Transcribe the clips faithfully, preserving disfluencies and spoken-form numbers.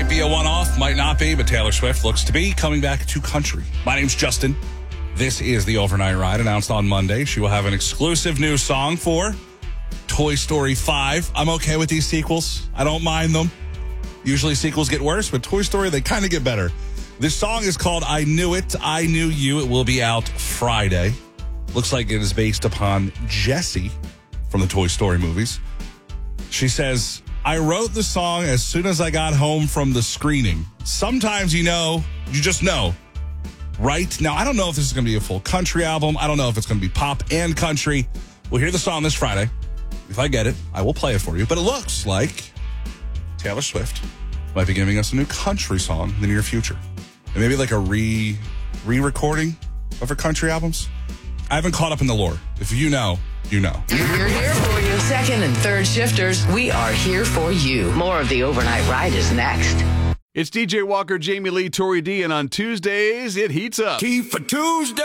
Might be a one-off, might not be, but Taylor Swift looks to be coming back to country. My name's Justin. This is the Overnight Ride, announced on Monday. She will have an exclusive new song for Toy Story five. I'm okay with these sequels. I don't mind them. Usually sequels get worse, but Toy Story, they kind of get better. This song is called I Knew It, I Knew You. It will be out Friday. Looks like it is based upon Jessie from the Toy Story movies. She says, I wrote the song as soon as I got home from the screening. Sometimes, you know, you just know. Right? Now, I don't know if this is going to be a full country album. I don't know if it's going to be pop and country. We'll hear the song this Friday. If I get it, I will play it for you. But it looks like Taylor Swift might be giving us a new country song in the near future. And maybe like a re, re-recording of her country albums. I haven't caught up in the lore. If you know, you know. We're here for you. Second and third shifters, we are here for you. More of the Overnight Ride is next. It's D J Walker, Jamie Lee, Tori D, and on Tuesdays, it heats up. Key for Tuesday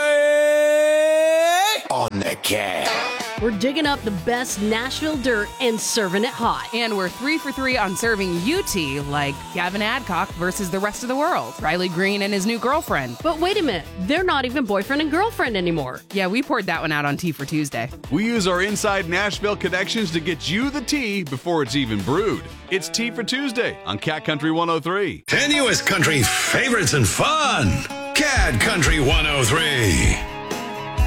on the Cat. We're digging up the best Nashville dirt and serving it hot. And we're three for three on serving U T, like Gavin Adcock versus the rest of the world, Riley Green and his new girlfriend. But wait a minute, they're not even boyfriend and girlfriend anymore. Yeah, we poured that one out on Tea for Tuesday. We use our inside Nashville connections to get you the tea before it's even brewed. It's Tea for Tuesday on Cat Country one oh three. Tenuous country favorites and fun. Cat Country one oh three.